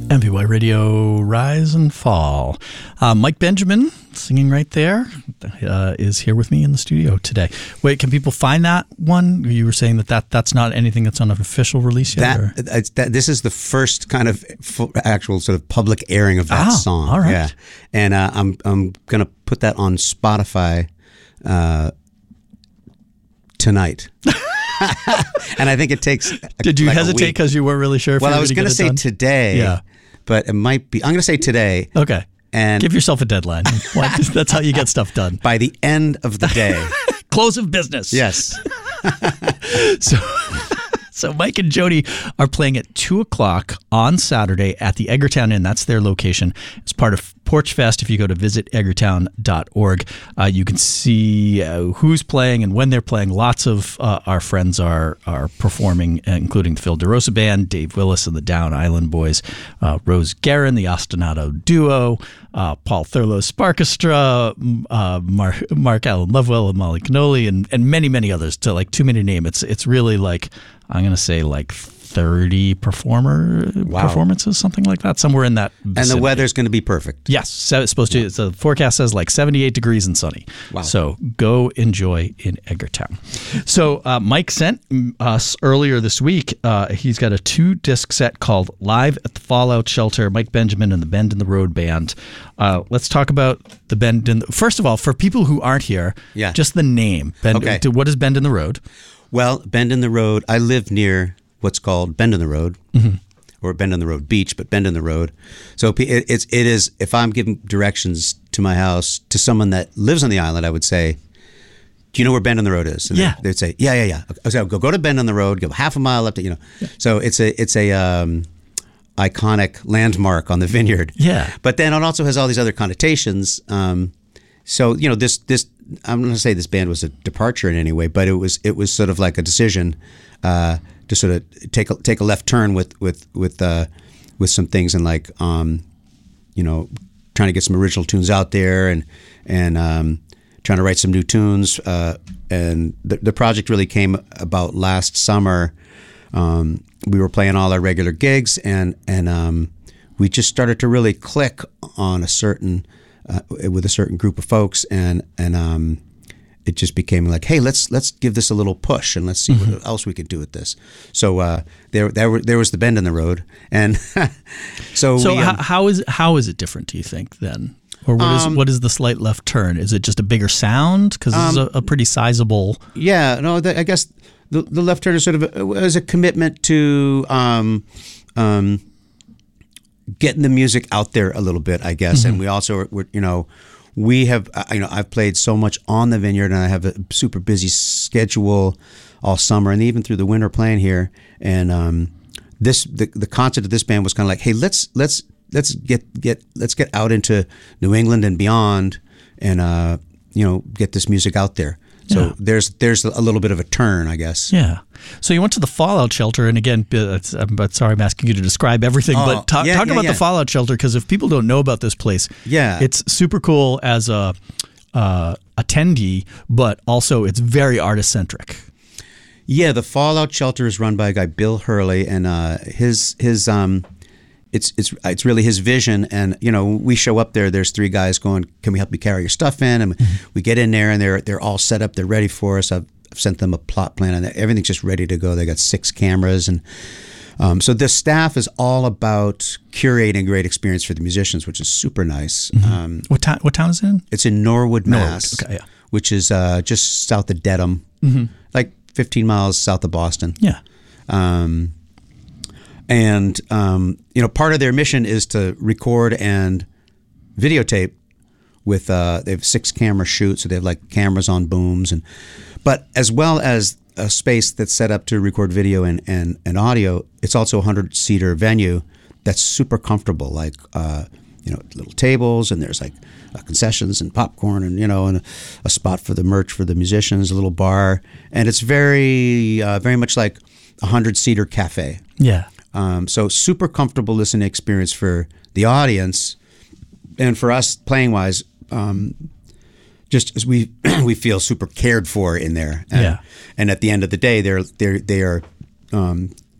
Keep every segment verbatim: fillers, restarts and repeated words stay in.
M V Y Radio, Rise and Fall. Uh, Mike Benjamin, singing right there, uh, is here with me in the studio today. Wait, can people find that one? You were saying that, that that's not anything that's on an official release yet? That, it's, that This is the first kind of full, actual sort of public airing of that ah, song. All right. Yeah. And uh, I'm, I'm going to put that on Spotify uh, tonight. And I think it takes. Did you like hesitate because you weren't really sure if well, you were I was going to say done? today. Yeah. But it might be. I'm going to say today. Okay. And give yourself a deadline. That's how you get stuff done. By the end of the day. Close of business. Yes. so. So Mike and Jody are playing at two o'clock on Saturday at the Eggertown Inn. That's their location. It's part of Porch Fest. If you go to visit eggertown dot org, uh, you can see uh, who's playing and when they're playing. Lots of uh, our friends are are performing, including the Phil DeRosa Band, Dave Willis and the Down Island Boys, uh, Rose Guerin, the Ostinato Duo, uh, Paul Thurlow's Sparkestra, uh, Mark, Mark Allen Lovewell and Molly Cannoli, and, and many, many others. To like too many to name. It's, it's really like, I'm going to say like thirty performer wow. performances, something like that, somewhere in that vicinity. And the weather's going to be perfect. Yes. So it's supposed to, yeah. The forecast says like seventy-eight degrees and sunny. Wow. So go enjoy in Eggertown. So uh, Mike sent us earlier this week, uh, he's got a two disc set called Live at the Fallout Shelter, Mike Benjamin and the Bend in the Road Band. Uh, let's talk about the Bend in the, first of all, for people who aren't here, yeah. just the name. Bend, okay. What is Bend in the Road? Well, Bend in the Road, I live near what's called Bend in the Road, mm-hmm. or Bend in the Road Beach, but Bend in the Road. So it, it's, it is, if I'm giving directions to my house to someone that lives on the island, I would say, do you know where Bend in the Road is? And yeah. They, they'd say, yeah, yeah, yeah. Okay, so go, go to Bend in the Road, go half a mile up to, you know. Yeah. So it's a, it's a um, iconic landmark on the vineyard. Yeah. But then it also has all these other connotations. Um, so, you know, this, this, I'm not going to say this band was a departure in any way, but it was it was sort of like a decision uh, to sort of take a, take a left turn with with with uh, with some things and like um, you know, trying to get some original tunes out there and and um, trying to write some new tunes. Uh, and the, the project really came about last summer. Um, we were playing all our regular gigs and and um, we just started to really click on a certain. Uh, with a certain group of folks, and and um, it just became like, hey, let's let's give this a little push, and let's see mm-hmm. what else we could do with this. So uh, there there were, there was the Bend in the Road, and so so we, um, how, how is how is it different? Do you think then, or what is um, what is the slight left turn? Is it just a bigger sound? Because this um, is a, a pretty sizable. Yeah, no, the, I guess the the left turn is sort of a, as a commitment to. Um, um, getting the music out there a little bit, I guess. Mm-hmm. And we also, we're, you know, we have, you know, I've played so much on the vineyard and I have a super busy schedule all summer and even through the winter playing here. And um, this, the, the concept of this band was kind of like, hey, let's, let's, let's get, get, let's get out into New England and beyond and, uh, you know, get this music out there. So yeah. there's there's a little bit of a turn, I guess. Yeah. So you went to the Fallout Shelter, and again, it's, I'm but sorry, I'm asking you to describe everything, oh, but talk, yeah, talk yeah, about yeah. the Fallout Shelter, because if people don't know about this place, yeah, it's super cool as a uh, attendee, but also it's very artist-centric. Yeah, the Fallout Shelter is run by a guy, Bill Hurley, and uh, his his um, it's it's it's really his vision. And you know, we show up there. There's three guys going, "Can we help you carry your stuff in?" And mm-hmm. we get in there, and they're they're all set up. They're ready for us. I've, I've sent them a plot plan, and everything's just ready to go. They got six cameras, and um, so this staff is all about curating a great experience for the musicians, which is super nice. Mm-hmm. Um, what town? What town is it in? It's in Norwood, Mass, Norwood. Okay, yeah. which is uh, just south of Dedham, mm-hmm. like fifteen miles south of Boston. Yeah. Um, and, um, you know, part of their mission is to record and videotape with, uh, they have six camera shoots, so they have like cameras on booms. and But as well as a space that's set up to record video and, and, and audio, it's also a hundred-seater venue that's super comfortable, like, uh, you know, little tables, and there's like uh, concessions and popcorn and, you know, and a, a spot for the merch for the musicians, a little bar. And it's very, uh, very much like a hundred-seater cafe. Yeah. Um, so super comfortable listening experience for the audience, and for us playing wise, um, just as we we feel super cared for in there. And, yeah. And at the end of the day, they're they they are um,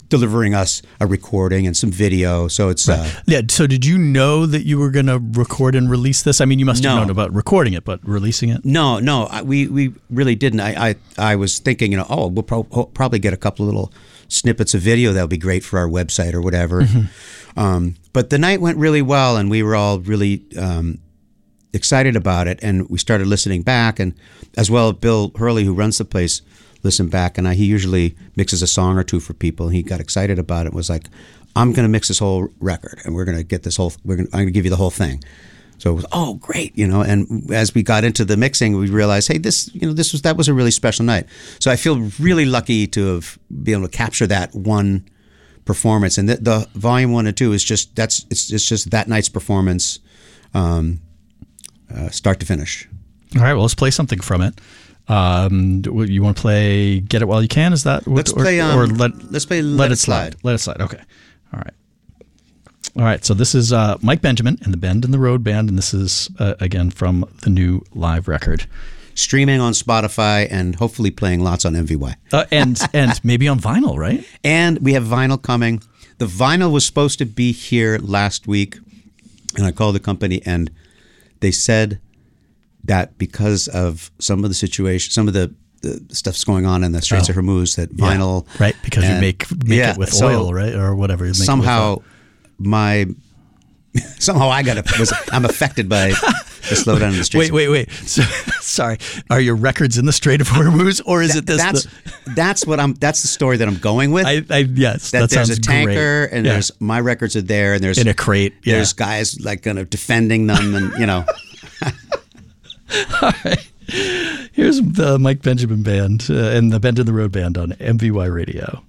delivering us a recording and some video. So it's Right. uh, Yeah. So did you know that you were going to record and release this? I mean, you must have No. known about recording it, but releasing it? no, no, I- we we really didn't. I I, I was thinking, you know, oh, we'll pro- ho- probably get a couple of little snippets of video that would be great for our website or whatever. Um, but the night went really well, and we were all really um, excited about it. And we started listening back, and as well, Bill Hurley, who runs the place, listened back, and I, he usually mixes a song or two for people. And he got excited about it. Was like, I'm going to mix this whole record, and we're going to get this whole. We're going. I'm going to give you the whole thing. So it was, oh, great, you know. And as we got into the mixing, we realized, hey, this, you know, this was that was a really special night. So I feel really lucky to have been able to capture that one performance. And the, the volume one and two is just that's it's it's just that night's performance, um, uh, start to finish. All right. Well, let's play something from it. Um, do you want to play "Get It While You Can"? Is that what, Let's play. Um, or let let's play. Let, let It it slide. slide. Let it slide. Okay. All right. All right. So this is uh, Mike Benjamin and the Bend in the Road Band, and this is uh, again from the new live record, Streaming on Spotify and hopefully playing lots on M V Y. uh, and and maybe on vinyl, right? And we have vinyl coming. The vinyl was supposed to be here last week, and I called the company, and they said that because of some of the situation, some of the, the stuff's going on in the Straits Oh. of Hormuz, that vinyl, Yeah, right? Because you and- make make yeah, it with so oil, right, or whatever. You make it with, somehow uh, my somehow I got a, was I'm affected by the slowdown in the Straits. Wait, wait, wait. So, sorry. Are your records in the Strait of Hormuz, or is it this? That's the, that's what I'm. That's the story that I'm going with. I, I yes. that, that there's sounds a tanker, great. and Yeah. there's my records are there, and there's in a crate. Yeah. there's guys like kind of defending them, and you know. All right. Here's the Mike Benjamin Band uh, and the Bend in the Road Band on M V Y Radio.